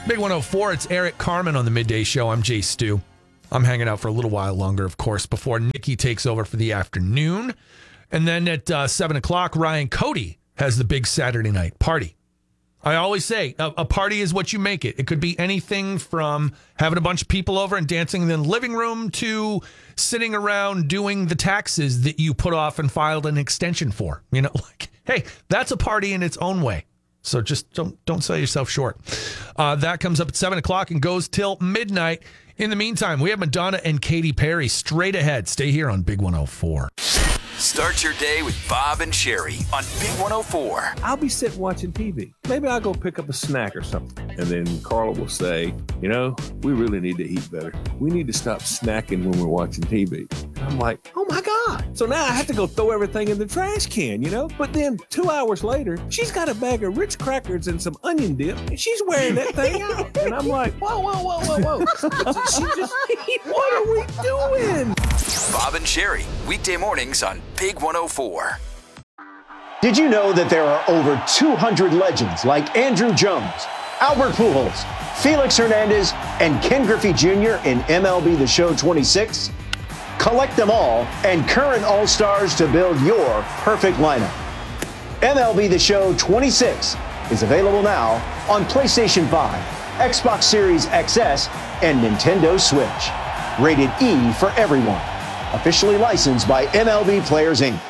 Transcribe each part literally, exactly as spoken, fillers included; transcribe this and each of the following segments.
Big one oh four, it's Eric Carmen on the Midday Show. I'm Jay Stu. I'm hanging out for a little while longer, of course, before Nikki takes over for the afternoon. And then at uh, seven o'clock, Ryan Cody has the big Saturday night party. I always say a, a party is what you make it. It could be anything from having a bunch of people over and dancing in the living room to sitting around doing the taxes that you put off and filed an extension for. You know, like, hey, that's a party in its own way. So just don't don't sell yourself short. Uh, that comes up at seven o'clock and goes till midnight. In the meantime, we have Madonna and Katy Perry straight ahead. Stay here on Big one oh four. Start your day with Bob and Sherry on Big one oh four. I'll be sitting watching T V. Maybe I'll go pick up a snack or something. And then Carla will say, you know, we really need to eat better. We need to stop snacking when we're watching T V. And I'm like, oh my God. So now I have to go throw everything in the trash can, you know? But then two hours later, she's got a bag of Ritz crackers and some onion dip, and she's wearing that thing out. And I'm like, whoa, whoa, whoa, whoa, whoa. She just, what are we doing? Bob and Sherry, weekday mornings on Big one oh four. Did you know that there are over two hundred legends like Andrew Jones, Albert Pujols, Felix Hernandez, and Ken Griffey Junior in M L B The Show twenty-six? Collect them all and current All-Stars to build your perfect lineup. M L B The Show twenty-six is available now on PlayStation five, Xbox Series X S, and Nintendo Switch. Rated E for everyone. Officially licensed by M L B Players, Incorporated.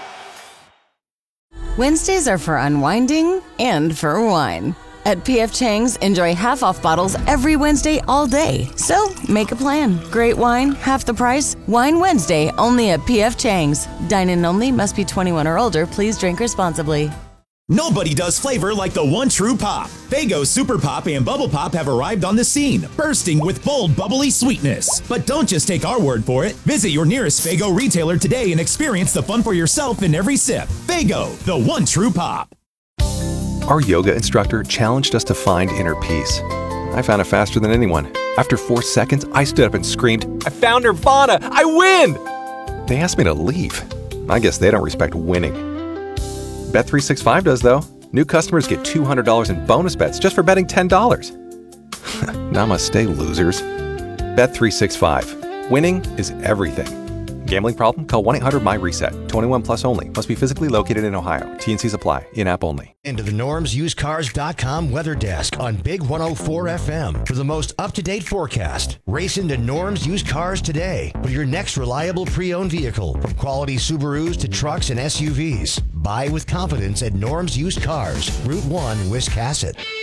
Wednesdays are for unwinding and for wine. At P F Chang's, enjoy half-off bottles every Wednesday all day. So, make a plan. Great wine, half the price. Wine Wednesday, only at P F Chang's. Dine-in only, must be twenty-one or older. Please drink responsibly. Nobody does flavor like the one true pop. Faygo Super Pop and Bubble Pop have arrived on the scene, bursting with bold, bubbly sweetness. But don't just take our word for it. Visit your nearest Faygo retailer today and experience the fun for yourself in every sip. Faygo, the one true pop. Our yoga instructor challenged us to find inner peace. I found it faster than anyone. After four seconds, I stood up and screamed, "I found Nirvana! I win!" They asked me to leave. I guess they don't respect winning. Bet three sixty-five does, though. New customers get two hundred dollars in bonus bets just for betting ten dollars. Namaste, losers. Bet three sixty-five. Winning is everything. Gambling problem? Call one eight hundred M Y reset. twenty-one plus only. Must be physically located in Ohio. T and Cs apply. In-app only. Into the Norms Used Cars dot com weather desk on Big one oh four F M for the most up-to-date forecast. Race into Norms Used Cars today for your next reliable pre-owned vehicle, from quality Subarus to trucks and S U Vs. Buy with confidence at Norms Used Cars, Route one, Wiscasset.